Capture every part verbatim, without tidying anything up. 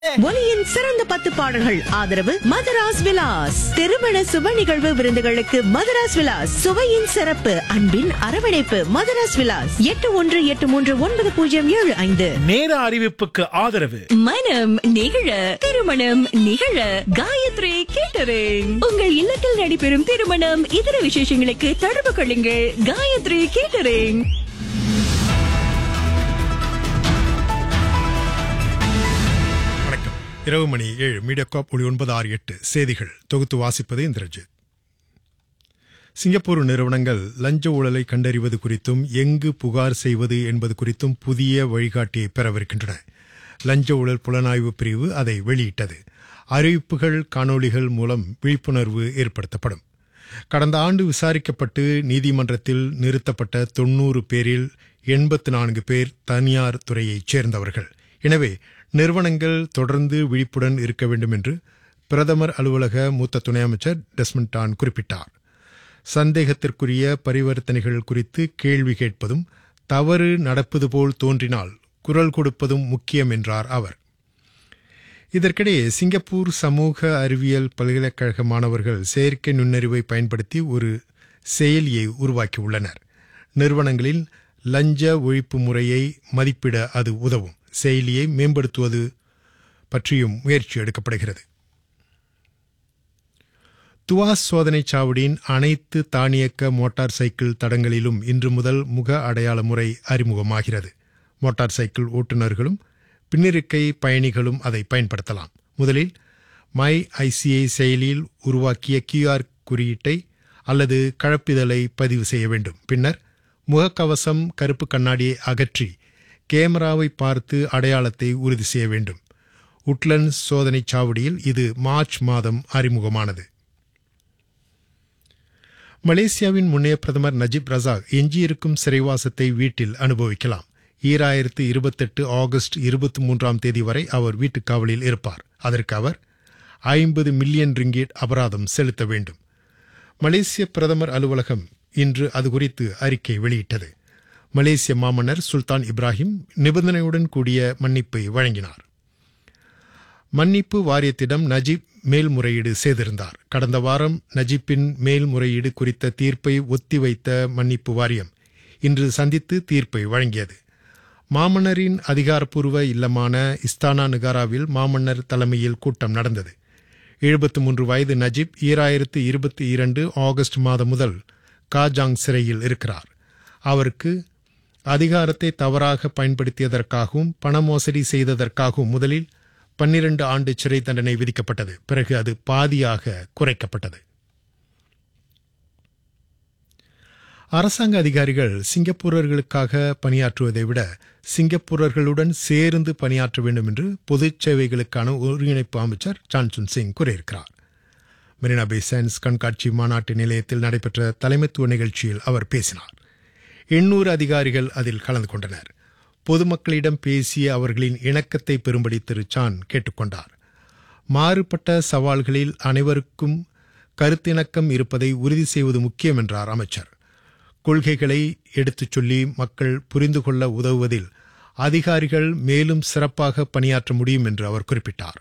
ஒலியின் சிறந்த பத்து பாடல்கள் ஆதரவு மதராஸ் விலாஸ். திருமண சுப நிகழ்வு விருந்துகளுக்கு மதராஸ் விலாஸ். சுவையின் சிறப்பு, அன்பின் அரவணைப்பு. மதராஸ் விலாஸ் எட்டு ஒன்று எட்டு மூன்று ஒன்பது பூஜ்ஜியம் ஏழு ஐந்து. நேர அறிவிப்புக்கு ஆதரவு மனம் நிகழ திருமணம் நிகழ காயத்ரி கேட்டரிங். உங்கள் இல்லத்தில் நடைபெறும் திருமணம் இதர விசேஷங்களுக்கு தொடர்பு கொள்ளுங்கள். காயத்ரி கேட்டரிங். இரவு மணி ஏழு. மீடியாகாப் ஒளி ஒன்பது ஆறு எட்டு செய்திகள் தொகுத்து வாசிப்பது இந்திரஜித். சிங்கப்பூர் நிறுவனங்கள் லஞ்ச ஊழலை கண்டறிவது குறித்தும் எங்கு புகார் செய்வது என்பது குறித்தும் புதிய வழிகாட்டியை பெறவிருக்கின்றன. லஞ்ச ஊழல் புலனாய்வு பிரிவு அதை வெளியிட்டது. அறிவிப்புகள், காணொளிகள் மூலம் விழிப்புணர்வு ஏற்படுத்தப்படும். கடந்த ஆண்டு விசாரிக்கப்பட்டு நீதிமன்றத்தில் நிறுத்தப்பட்ட தொன்னூறு பேரில் எண்பத்து நான்கு பேர் தனியார் துறையைச் சேர்ந்தவர்கள். எனவே நிறுவனங்கள் தொடர்ந்து விழிப்புடன் இருக்க வேண்டும் என்று பிரதமர் அலுவலக மூத்த துணை அமைச்சர் டெஸ்மண்ட் டான் குறிப்பிட்டார். சந்தேகத்திற்குரிய பரிவர்த்தனைகள் குறித்து கேள்வி கேட்பதும் தவறு நடப்பது போல் தோன்றினால் குரல் கொடுப்பதும் முக்கியம் என்றார் அவர். இதற்கிடையே சிங்கப்பூர் சமூக அறிவியல் பல்கலைக்கழக மாணவர்கள் செயற்கை நுண்ணறிவை பயன்படுத்தி ஒரு செயலியை உருவாக்கியுள்ளனர். நிறுவனங்களில் லஞ்ச ஒழிப்பு முறையை மதிப்பிட அது உதவும். செயலியை மேம்படுத்துவது பற்றியும் முயற்சி எடுக்கப்படுகிறது. துவாஸ் சோதனை சாவடியின் அனைத்து தானியக்க மோட்டார் சைக்கிள் தடங்களிலும் இன்று முதல் முக அடையாள முறை அறிமுகமாகிறது. மோட்டார் சைக்கிள் ஓட்டுநர்களும் பின்னிருக்கை பயணிகளும் அதை பயன்படுத்தலாம். முதலில் மை ஐசிஐ செயலியில் உருவாக்கிய கியூஆர் குறியீட்டை அல்லது கழப்பிதழை பதிவு செய்ய வேண்டும். பின்னர் முகக்கவசம், கருப்பு கண்ணாடியை அகற்றி கேமராவை பார்த்து அடையாளத்தை உறுதி செய்ய வேண்டும். உட்லண்ட்ஸ் சோதனை சாவடியில் இது மார்ச் மாதம் அறிமுகமானது. மலேசியாவின் முன்னைய பிரதமர் நஜீப் ரசாக் எஞ்சியிருக்கும் சிறைவாசத்தை வீட்டில் அனுபவிக்கலாம். ஈராயிரத்து இருபத்தெட்டு ஆகஸ்ட் இருபத்தி மூன்றாம் தேதி வரை அவர் வீட்டுக் காவலில் இருப்பார். அதற்கு அவர் ஐம்பது மில்லியன் ரிங்கேட் அபராதம் செலுத்த வேண்டும். மலேசிய பிரதமர் அலுவலகம் இன்று அது குறித்து அறிக்கை வெளியிட்டது. மலேசிய மாமன்னர் சுல்தான் இப்ராஹிம் நிபந்தனையுடன் கூடிய மன்னிப்பை வழங்கினார். மன்னிப்பு வாரியத்திடம் நஜீப் மேல்முறையீடு செய்திருந்தார். கடந்த வாரம் நஜீப்பின் மேல்முறையீடு குறித்த தீர்ப்பை ஒத்திவைத்த மன்னிப்பு வாரியம் இன்று சந்தித்து தீர்ப்பை வழங்கியது. மாமன்னரின் அதிகாரப்பூர்வ இல்லமான இஸ்தானா நகாராவில் மாமன்னர் தலைமையில் கூட்டம் நடந்தது. எழுபத்து மூன்று வயது நஜீப் ஈராயிரத்து இருபத்தி இரண்டு ஆகஸ்ட் மாதம் முதல் காஜாங் சிறையில் இருக்கிறார். அவருக்கு அதிகாரத்தை தவறாக பயன்படுத்தியதற்காகவும் பண மோசடி செய்ததற்காகவும் முதலில் பன்னிரண்டு ஆண்டு சிறை தண்டனை விதிக்கப்பட்டது. பிறகு அது பாதியாக குறைக்கப்பட்டது. அரசாங்க அதிகாரிகள் சிங்கப்பூரர்களுக்காக பணியாற்றுவதை விட சிங்கப்பூரர்களுடன் சேர்ந்து பணியாற்ற வேண்டும் என்று பொதுச் சேவைகளுக்கான ஒருங்கிணைப்பு அமைச்சர் சான்சுன் சிங் கூறியிருக்கிறார். மெரினா பே சயின்ஸ் கண்காட்சி மாநாட்டு நிலையத்தில் நடைபெற்ற தலைமைத்துவ நிகழ்ச்சியில் அவர் பேசினார். எண்ணூறு அதிகாரிகள் அதில் கலந்து கொண்டனர். பொதுமக்களிடம் பேசிய அவர்களின் இணக்கத்தை பெறும்படி திரு சான் கேட்டுக்கொண்டார். மாறுபட்ட சவால்களில் அனைவருக்கும் கருத்திணக்கம் இருப்பதை உறுதி செய்வது முக்கியம் என்றார் அமைச்சர். கொள்கைகளை எடுத்துச் சொல்லி மக்கள் புரிந்து கொள்ள உதவுவதில் அதிகாரிகள் மேலும் சிறப்பாக பணியாற்ற முடியும் என்று அவர் குறிப்பிட்டார்.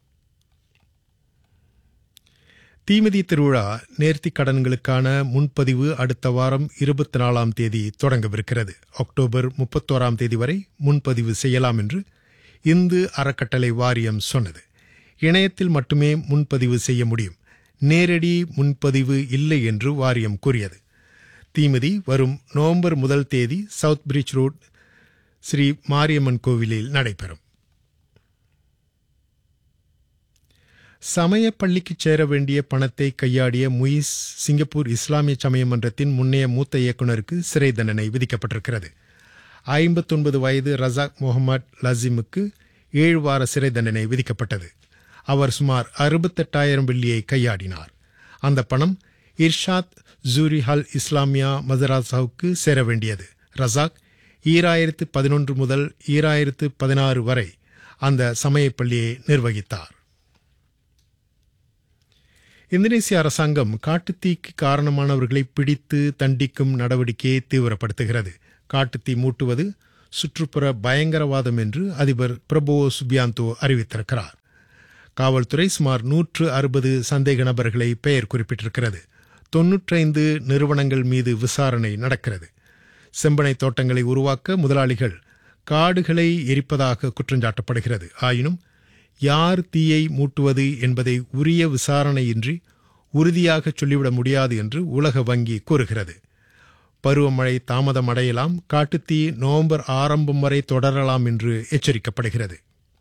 தீமிதி திருவிழா நேர்த்திக் கடன்களுக்கான முன்பதிவு அடுத்த வாரம் இருபத்தி நாலாம் தேதி தொடங்கவிருக்கிறது. அக்டோபர் முப்பத்தோராம் தேதி வரை முன்பதிவு செய்யலாம் என்று இந்து அறக்கட்டளை வாரியம் சொன்னது. இணையத்தில் மட்டுமே முன்பதிவு செய்ய முடியும். நேரடி முன்பதிவு இல்லை என்று வாரியம் கூறியது. தீமிதி வரும் நவம்பர் முதல் தேதி south bridge road Sri Mariamman கோவிலில் நடைபெறும். சமய பள்ளிக்கு சேர வேண்டிய பணத்தை கையாடிய முயிஸ் சிங்கப்பூர் இஸ்லாமிய சமய மன்றத்தின் முன்னைய மூத்த இயக்குநருக்கு சிறை தண்டனை விதிக்கப்பட்டிருக்கிறது. ஐம்பத்தொன்பது வயது ரசாக் முகமது லசிமுக்கு ஏழு வார சிறை தண்டனை விதிக்கப்பட்டது. அவர் சுமார் அறுபத்தெட்டாயிரம் வெள்ளியை கையாடினார். அந்த பணம் இர்ஷாத் ஜூரி ஹல் இஸ்லாமியா மதராசாவுக்கு சேர வேண்டியது. ரசாக் ஈராயிரத்து பதினொன்று முதல் ஈராயிரத்து பதினாறு வரை அந்த சமய பள்ளியை நிர்வகித்தார். இந்தோனேசிய அரசாங்கம் காட்டுத்தீக்கு காரணமானவர்களை பிடித்து தண்டிக்கும் நடவடிக்கையை தீவிரப்படுத்துகிறது. காட்டுத்தீ மூட்டுவது சுற்றுப்புற பயங்கரவாதம் என்று அதிபர் பிரபோவோ சுபியாந்தோ அறிவித்திருக்கிறார். காவல்துறை சுமார் நூற்று அறுபது சந்தேக நபர்களை பெயர் குறிப்பிட்டிருக்கிறது. தொன்னூற்றைந்து நிறுவனங்கள் மீது விசாரணை நடக்கிறது. செம்பனை தோட்டங்களை உருவாக்க முதலாளிகள் காடுகளை எரிப்பதாக குற்றஞ்சாட்டப்படுகிறது. ஆயினும் யார் தீயை மூட்டுவது என்பதை உரிய விசாரணையின்றி உறுதியாக சொல்லிவிட முடியாது என்று உலக வங்கி கூறுகிறது. பருவமழை தாமதம் அடையலாம், காட்டுத்தீ நவம்பர் ஆரம்பம் வரை தொடரலாம் என்று எச்சரிக்கப்படுகிறது.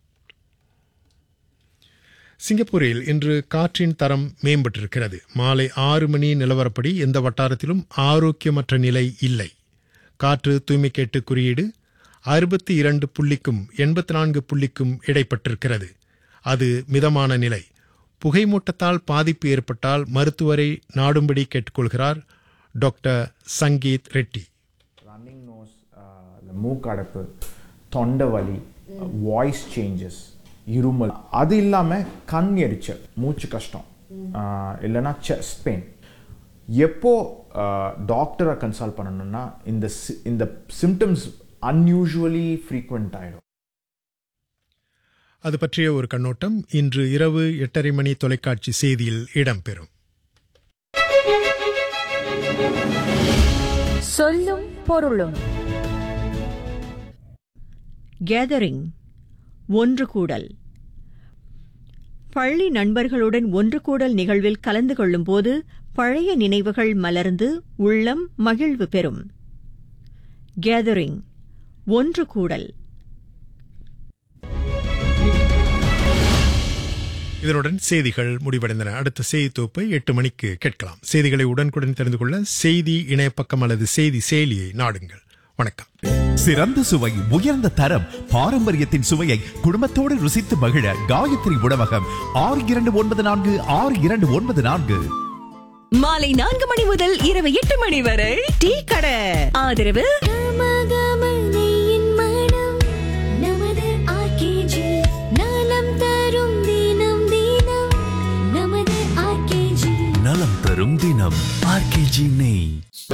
சிங்கப்பூரில் இன்று காற்றின் தரம் மேம்பட்டிருக்கிறது. மாலை ஆறு மணி நிலவரப்படி எந்த வட்டாரத்திலும் ஆரோக்கியமற்ற நிலை இல்லை. காற்று தூய்மைக்கேட்டு குறியீடு அறுபத்தி இரண்டு புள்ளிக்கும் எண்பத்தி நான்கு புள்ளிக்கும் இடைப்பட்டிருக்கிறது. அது மிதமான நிலை. புகைமூட்டத்தால் பாதிப்பு ஏற்பட்டால் மருத்துவரை நாடும்படி கேட்டுக்கொள்கிறார் doctor Sangeet Reddy. Running nose, மூக்கடைப்பு, தொண்டை வலி, வாய்ஸ் சேஞ்சஸ், இருமல், அது இல்லாமல் கண் எரிச்சல், மூச்சு கஷ்டம், இல்லைன்னா செஸ்ட் பெயின். எப்போ டாக்டரை கன்சல்ட் பண்ணணும்னா இந்த இந்த சிம்டம்ஸ் அன்யூஷுவலி ஃப்ரீக்வெண்ட் ஆகிடும். அது பற்றிய ஒரு கண்ணோட்டம் இன்று இரவு எட்டரை மணி தொலைக்காட்சி செய்தியில் இடம்பெறும். சொல்லும் பொருளும். கேதரிங், ஒன்று கூடல். பள்ளி நண்பர்களுடன் ஒன்று கூடல் நிகழ்வில் கலந்து கொள்ளும் போது பழைய நினைவுகள் மலர்ந்து உள்ளம் மகிழ்வு பெறும். கேதரிங், ஒன்று கூடல். இதனுடன் செய்திகள் முடிவடைந்தன. அடுத்த செய்தி தொகுப்பை எட்டு மணிக்கு கேட்கலாம். செய்திகளை உடனுக்குடன் தெரிந்து கொள்ள செய்தி இணையப்பக்கம் அல்லது செய்தி செயலியை நாடுங்கள். வணக்கம். சிறந்த சுவை, உயர்ந்த தரம், பாரம்பரியத்தின் சுவையை குடும்பத்தோடு ருசித்து மகிழ காயத்ரி உணவகம். ஆறு இரண்டு ஒன்பது நான்கு ஆறு இரண்டு ஒன்பது நான்கு. மாலை நான்கு மணி முதல் இரவு எட்டு மணி வரை டீ கடை. ஆதரவு நலம் தரும் தினம் ஆர்கேஜி நெய்.